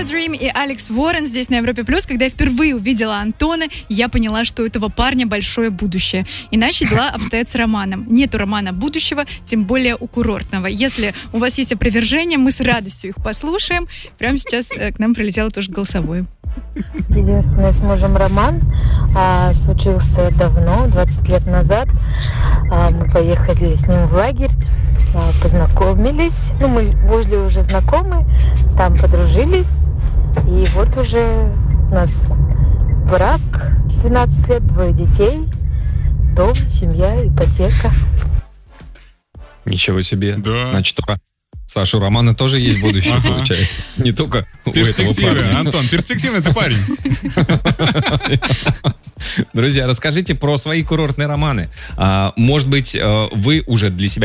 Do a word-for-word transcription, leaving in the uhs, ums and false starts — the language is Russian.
Dream и Алекс Уоррен здесь на Европе Плюс. Когда я впервые увидела Антона, я поняла, что у этого парня большое будущее. Иначе дела обстоят с романом. Нету романа будущего, тем более у курортного. Если у вас есть опровержения, мы с радостью их послушаем. Прямо сейчас э, к нам прилетело тоже голосовое. Единственный с мужем роман а, случился давно, двадцать лет назад. А, мы поехали с ним в лагерь, а, познакомились. Ну, мы были уже знакомы, там подружились. И вот уже у нас брак, двенадцать лет, двое детей, дом, семья, ипотека. Ничего себе. Да. Значит, Саша, у Романа тоже есть будущее, ага. получается. Не только у этого парня. Антон, перспективный ты парень. Друзья, расскажите про свои курортные романы. А, может быть, вы уже для себя